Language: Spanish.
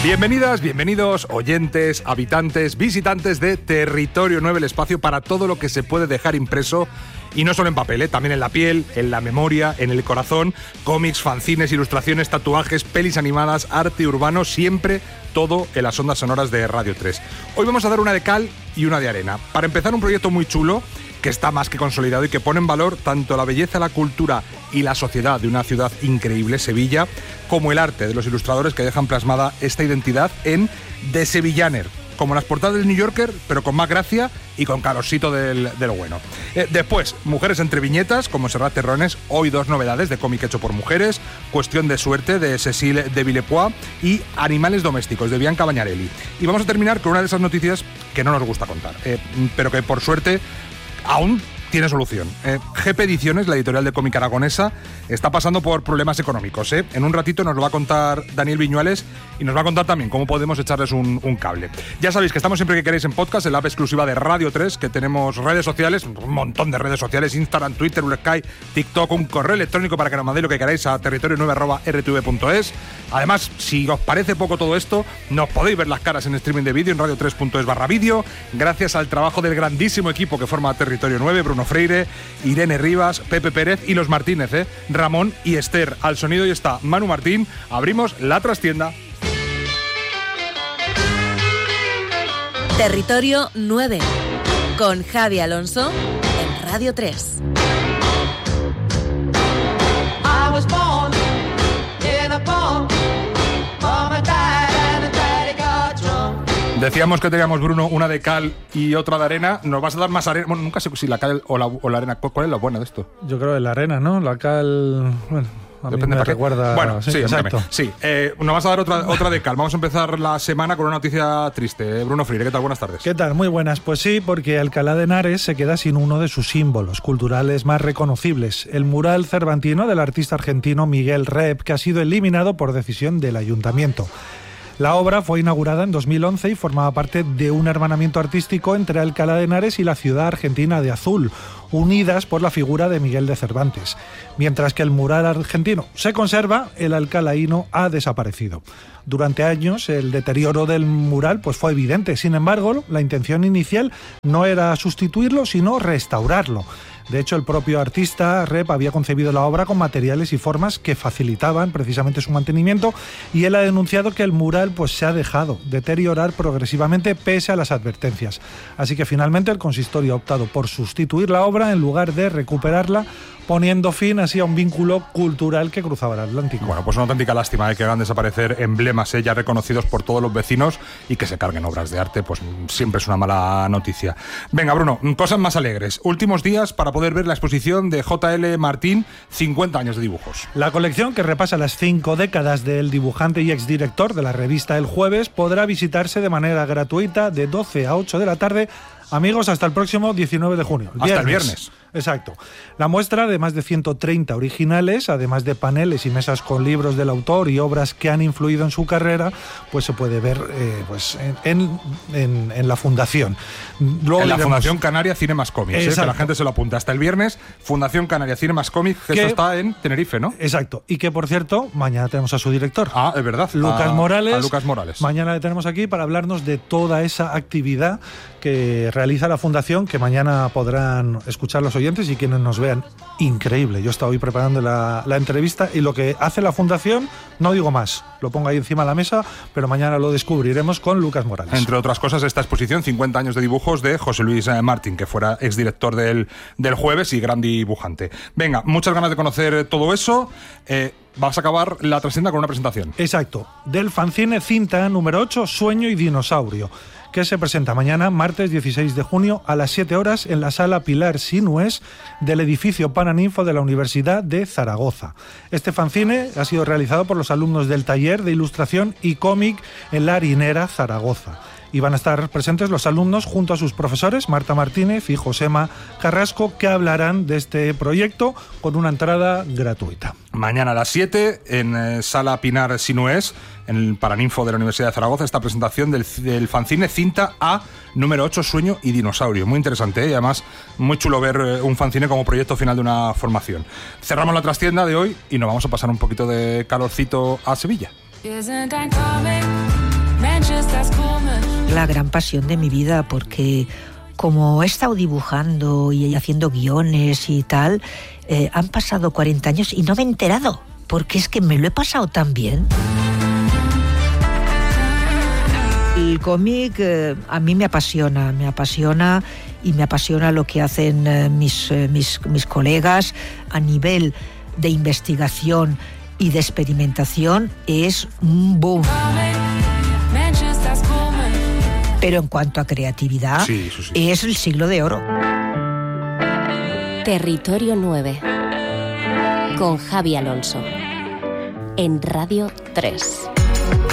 Bienvenidas, bienvenidos, oyentes, habitantes, visitantes de Territorio 9, el espacio para todo lo que se puede dejar impreso, y no solo en papel, también en la piel, en la memoria, en el corazón, cómics, fanzines, ilustraciones, tatuajes, pelis animadas, arte urbano, siempre todo en las ondas sonoras de Radio 3. Hoy vamos a dar una de cal y una de arena. Para empezar, un proyecto muy chulo, que está más que consolidado y que pone en valor tanto la belleza, la cultura y la sociedad de una ciudad increíble, Sevilla, como el arte de los ilustradores que dejan plasmada esta identidad en The Sevillaner, como las portadas del New Yorker, pero con más gracia y con calorcito de lo bueno. Después, Mujeres entre viñetas, con Montserrat Terrones, hoy 2 novedades de cómic hecho por mujeres, Cuestión de suerte, de Cécile de Villepoix, y Animales domésticos, de Bianca Bagnarelli. Y vamos a terminar con una de esas noticias que no nos gusta contar, pero que por suerte aún tiene solución. GP Ediciones, la editorial de cómic aragonesa, está pasando por problemas económicos. En un ratito nos lo va a contar Daniel Viñuales y nos va a contar también cómo podemos echarles un cable. Ya sabéis que estamos siempre que queréis en podcast, en la app exclusiva de Radio 3, que tenemos redes sociales, un montón de redes sociales, Instagram, Twitter, Sky, TikTok, un correo electrónico para que nos mandéis lo que queráis a territorio9@rtv.es. Además, si os parece poco todo esto, nos podéis ver las caras en streaming de vídeo en radio3.es/vídeo, gracias al trabajo del grandísimo equipo que forma Territorio 9, Bruno Freire, Irene Rivas, Pepe Pérez y los Martínez, Ramón y Esther. Al sonido y está Manu Martín. Abrimos la trastienda. Territorio 9, con Javi Alonso en Radio 3. Decíamos que teníamos, Bruno, una de cal y otra de arena. ¿Nos vas a dar más arena? Bueno, nunca sé si la cal o la arena. ¿Cuál es lo bueno de esto? Yo creo que la arena, ¿no? La cal... Bueno, a mí depende me recuerda... Bueno, sí, exacto. Sí, nos vas a dar otra de cal. Vamos a empezar la semana con una noticia triste. Bruno Freire, ¿qué tal? Buenas tardes. ¿Qué tal? Muy buenas. Pues sí, porque Alcalá de Henares se queda sin uno de sus símbolos culturales más reconocibles, el mural cervantino del artista argentino Miguel Rep, que ha sido eliminado por decisión del ayuntamiento. La obra fue inaugurada en 2011 y formaba parte de un hermanamiento artístico entre Alcalá de Henares y la ciudad argentina de Azul, unidas por la figura de Miguel de Cervantes. Mientras que el mural argentino se conserva, el alcalaíno ha desaparecido. Durante años el deterioro del mural fue evidente. Sin embargo, la intención inicial no era sustituirlo, sino restaurarlo. De hecho, el propio artista Rep había concebido la obra con materiales y formas que facilitaban precisamente su mantenimiento, y él ha denunciado que el mural se ha dejado deteriorar progresivamente pese a las advertencias. Así que finalmente el consistorio ha optado por sustituir la obra en lugar de recuperarla, poniendo fin así a un vínculo cultural que cruzaba el Atlántico. Bueno, pues una auténtica lástima que hagan desaparecer emblemas ya reconocidos por todos los vecinos, y que se carguen obras de arte, pues siempre es una mala noticia. Venga, Bruno, cosas más alegres. Últimos días para poder ver la exposición de J.L. Martín, 50 años de dibujos. La colección, que repasa las 5 décadas del dibujante y exdirector de la revista El Jueves, podrá visitarse de manera gratuita de 12 a 8 de la tarde. Amigos, hasta el próximo 19 de junio. Hasta el viernes. Exacto. La muestra de más de 130 originales, además de paneles y mesas con libros del autor y obras que han influido en su carrera, se puede ver en la fundación. Luego en la Fundación Canaria Cinemas Comics, que la gente se lo apunta. Hasta el viernes, Fundación Canaria Cinemas Comics, que esto está en Tenerife, ¿no? Exacto. Y que, por cierto, mañana tenemos a su director. Ah, es verdad. Lucas Morales. A Lucas Morales. Mañana le tenemos aquí para hablarnos de toda esa actividad que realiza la Fundación, que mañana podrán escuchar los oyentes y quienes nos vean. Increíble. Yo estaba hoy preparando la entrevista, y lo que hace la Fundación, no digo más, lo pongo ahí encima de la mesa, pero mañana lo descubriremos con Lucas Morales. Entre otras cosas, esta exposición, 50 años de dibujos, de José Luis Martín, que fuera exdirector del Jueves y gran dibujante. Venga, muchas ganas de conocer todo eso. Vas a acabar la trastienda con una presentación. Exacto. Del fanzine Cinta número 8, Sueño y Dinosaurio, que se presenta mañana, martes 16 de junio, a las 7 horas en la sala Pilar Sinués del edificio Paraninfo de la Universidad de Zaragoza. Este fanzine ha sido realizado por los alumnos del taller de ilustración y cómic en La Harinera, Zaragoza. Y van a estar presentes los alumnos junto a sus profesores, Marta Martínez y Josema Carrasco, que hablarán de este proyecto con una entrada gratuita. Mañana a las 7 en Sala Pinar Sinués, en el Paraninfo de la Universidad de Zaragoza, esta presentación del fanzine Cinta A número 8, Sueño y Dinosaurio. Muy interesante, y además muy chulo ver un fanzine como proyecto final de una formación. Cerramos la trastienda de hoy y nos vamos a pasar un poquito de calorcito a Sevilla. Isn't time coming? La gran pasión de mi vida, porque como he estado dibujando y haciendo guiones y tal, han pasado 40 años y no me he enterado, porque es que me lo he pasado tan bien. El cómic a mí me apasiona y me apasiona lo que hacen mis colegas a nivel de investigación y de experimentación. Es un boom. Pero en cuanto a creatividad, sí. Es el siglo de oro. Territorio 9 con Javi Alonso en Radio 3.